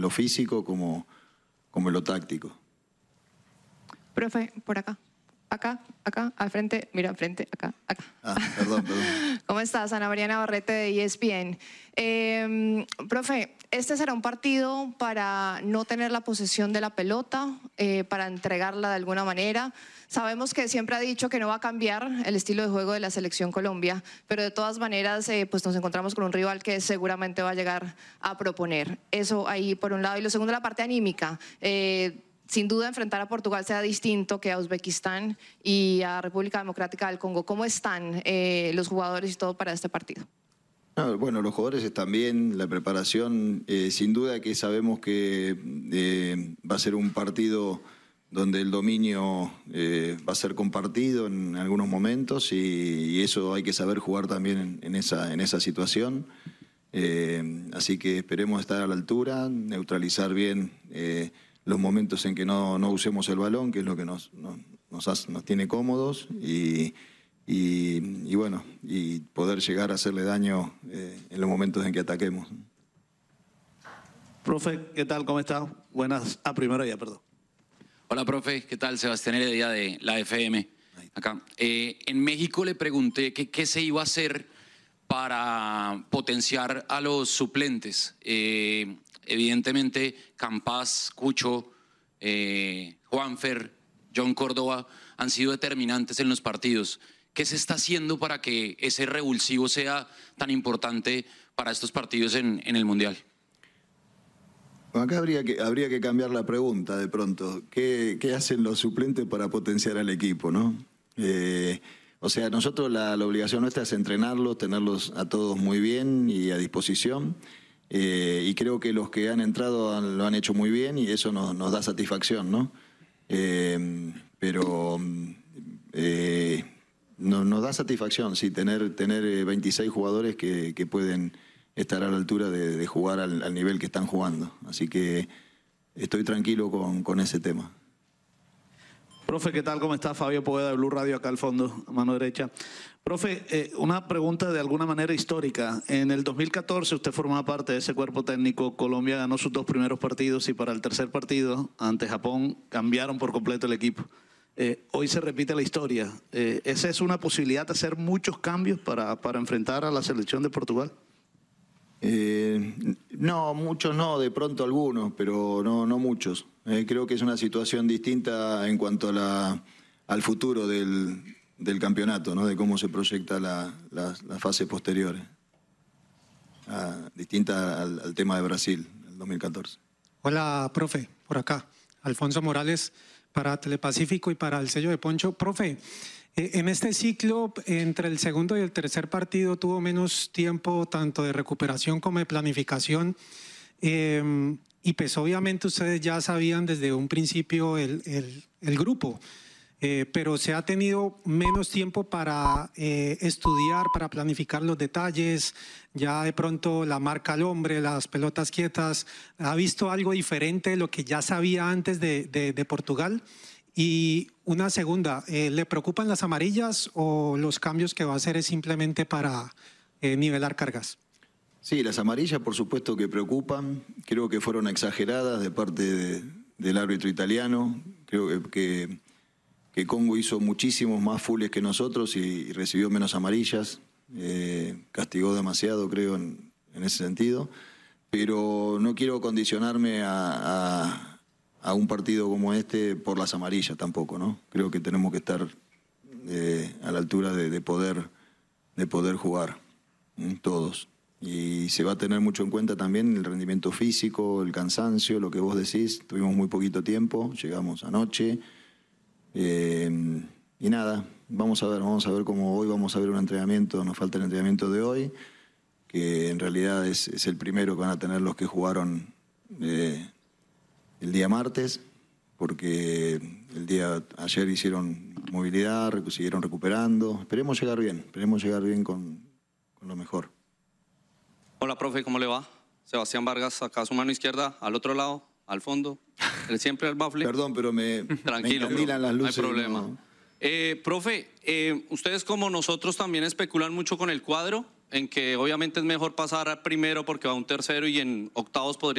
en lo físico como en lo táctico. Profe, por acá. Acá, al frente, mira, al frente, acá. Perdón. ¿Cómo estás? Ana María Navarrete de ESPN. Profe, este será un partido para no tener la posesión de la pelota, para entregarla de alguna manera. Sabemos que siempre ha dicho que no va a cambiar el estilo de juego de la Selección Colombia, pero de todas maneras pues nos encontramos con un rival que seguramente va a llegar a proponer. Eso ahí por un lado. Y lo segundo, la parte anímica. Sin duda, enfrentar a Portugal será distinto que a Uzbekistán y a República Democrática del Congo. ¿Cómo están los jugadores y todo para este partido? Bueno, los jugadores están bien, la preparación, sin duda que sabemos que va a ser un partido donde el dominio va a ser compartido en algunos momentos y eso hay que saber jugar también en esa situación. Así que esperemos estar a la altura, neutralizar bien los momentos en que no usemos el balón, que es lo que nos tiene cómodos y bueno, y poder llegar a hacerle daño en los momentos en que ataquemos. Profe, ¿qué tal? ¿Cómo está? Buenas. Primero ya, perdón. Hola, profe. ¿Qué tal? Sebastián Heredia de la FM. Acá. En México le pregunté qué se iba a hacer para potenciar a los suplentes. Evidentemente, Campas, Cucho, Juanfer, John Córdoba han sido determinantes en los partidos. ¿Qué se está haciendo para que ese revulsivo sea tan importante para estos partidos en el Mundial? Bueno, acá habría que cambiar la pregunta de pronto. ¿Qué hacen los suplentes para potenciar al equipo, no? O sea, nosotros la obligación nuestra es entrenarlos, tenerlos a todos muy bien y a disposición. Y creo que los que han entrado lo han hecho muy bien y eso nos da satisfacción, ¿no? Pero nos da satisfacción, sí, tener 26 jugadores que pueden estar a la altura de jugar al nivel que están jugando. Así que estoy tranquilo con ese tema. Profe, ¿qué tal? ¿Cómo está? Fabio Poveda de Blue Radio, acá al fondo, a mano derecha. Profe, una pregunta de alguna manera histórica. En el 2014 usted formaba parte de ese cuerpo técnico. Colombia ganó sus 2 primeros partidos y para el tercer partido, ante Japón, cambiaron por completo el equipo. Hoy se repite la historia. ¿Esa es una posibilidad de hacer muchos cambios para enfrentar a la selección de Portugal? No, muchos no, de pronto algunos, pero no muchos. Creo que es una situación distinta en cuanto al futuro del campeonato, ¿no? De cómo se proyecta las fases posteriores. Distinta al tema de Brasil, el 2014. Hola, profe, por acá. Alfonso Morales para Telepacífico y para el sello de Poncho. Profe, en este ciclo, entre el segundo y el tercer partido, tuvo menos tiempo tanto de recuperación como de planificación. Y pues obviamente ustedes ya sabían desde un principio el grupo, pero se ha tenido menos tiempo para estudiar, para planificar los detalles, ya de pronto la marca al hombre, las pelotas quietas. ¿Ha visto algo diferente de lo que ya sabía antes de Portugal? Y una segunda, ¿le preocupan las amarillas o los cambios que va a hacer es simplemente para nivelar cargas? Sí, las amarillas por supuesto que preocupan, creo que fueron exageradas de parte del árbitro italiano, creo que Congo hizo muchísimos más fulls que nosotros y recibió menos amarillas, castigó demasiado creo en ese sentido, pero no quiero condicionarme a un partido como este por las amarillas tampoco, ¿no? Creo que tenemos que estar a la altura de poder jugar, todos. Y se va a tener mucho en cuenta también el rendimiento físico, el cansancio, lo que vos decís. Tuvimos muy poquito tiempo, llegamos anoche. Y nada, vamos a ver cómo hoy vamos a ver un entrenamiento, nos falta el entrenamiento de hoy, que en realidad es el primero que van a tener los que jugaron el día martes, porque ayer hicieron movilidad, siguieron recuperando. Esperemos llegar bien con lo mejor. Hola, profe, ¿cómo le va? Sebastián Vargas, acá a su mano izquierda, al otro lado, al fondo, siempre al bafle. Perdón, pero Tranquilo, me encandilan las luces. No hay problema. No. Profe, ustedes como nosotros también especulan mucho con el cuadro, en que obviamente es mejor pasar al primero porque va un tercero y en octavos podría